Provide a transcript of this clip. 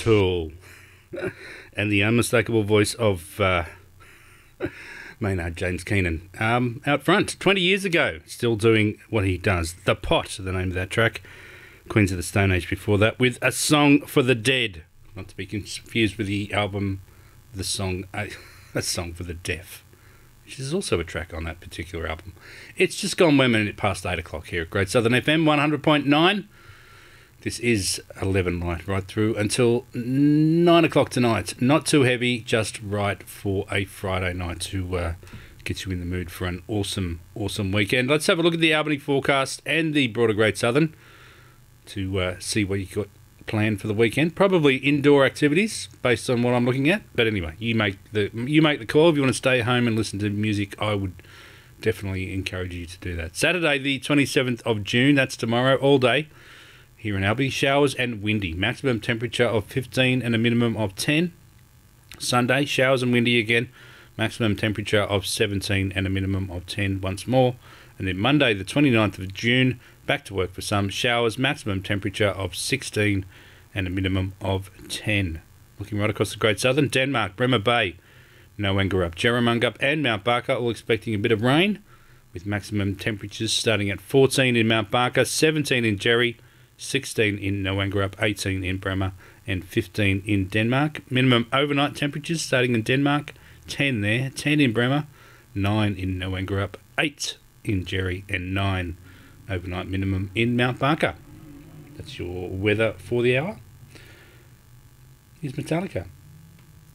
Tool. And the unmistakable voice of Maynard James Keenan. Out front, 20 years ago, still doing what he does. The Pot, the name of that track. Queens of the Stone Age before that, with A Song for the Dead. Not to be confused with the album, the song, A Song for the Deaf, which is also a track on that particular album. It's just gone 1 minute past 8 o'clock here at Great Southern FM 100.9. This is 11 right through until 9 o'clock tonight. Not too heavy, just right for a Friday night to get you in the mood for an awesome weekend. Let's have a look at the Albany forecast and the broader Great Southern to see what you got planned for the weekend. Probably indoor activities based on what I'm looking at. But anyway, you make the call. If you want to stay home and listen to music, I would definitely encourage you to do that. Saturday, the 27th of June, that's tomorrow, all day here in Albany. Showers and windy. Maximum temperature of 15 and a minimum of 10. Sunday, showers and windy again. Maximum temperature of 17 and a minimum of 10 once more. And then Monday, the 29th of June, back to work for some. Showers, maximum temperature of 16 and a minimum of 10. Looking right across the Great Southern, Denmark, Bremer Bay, Noangarup, Jerramungup and Mount Barker all expecting a bit of rain, with maximum temperatures starting at 14 in Mount Barker, 17 in Jerry, 16 in Noangarup, 18 in Bremer and 15 in Denmark. Minimum overnight temperatures starting in Denmark, 10 there, 10 in Bremer, 9 in Noangarup, 8 in Jerry and 9 overnight minimum in Mount Barker. That's your weather for the hour. Here's Metallica.